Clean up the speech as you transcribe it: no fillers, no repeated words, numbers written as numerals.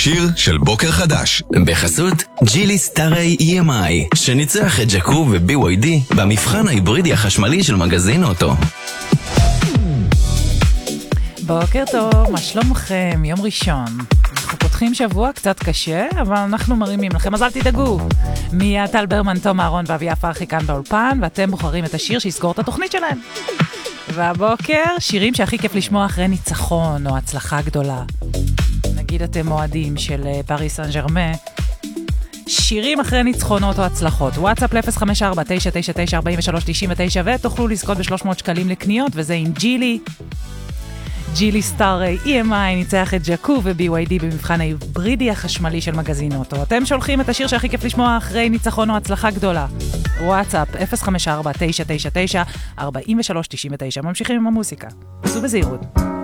השיר של בוקר חדש. בחסות ג'ילי סטארי EMI, שניצח את ג'קו ו-BYD במבחן ההיברידי החשמלי של מגזין אוטו. בוקר טוב, מה שלומכם? יום ראשון. אנחנו פותחים שבוע קצת קשה, אבל אנחנו מרימים לכם, אז אל תדאגו. מיה טל ברמן, תום אהרון ואביה פרחי כאן באולפן, ואתם בוחרים את השיר שיסגור את התוכנית שלהם. והבוקר, שירים שהכי כיף לשמוע אחרי ניצחון או הצלחה גדולה. נגיד אתם מועדים של פריס סן ז'רמן. שירים אחרי ניצחונות או הצלחות. וואטסאפ ל-054-999-4399 ותוכלו לזכות ב-300 שקלים לקניות, וזה עם ג'ילי סטארי EMI ניצח את ג'קו ו-BYD במבחן ההיברידי החשמלי של מגזין אוטו. אתם שולחים את השיר שהכי כיף לשמוע אחרי ניצחון או הצלחה גדולה. וואטסאפ 054-999-4399. ממשיכים עם המוסיקה. עשו בזהירות.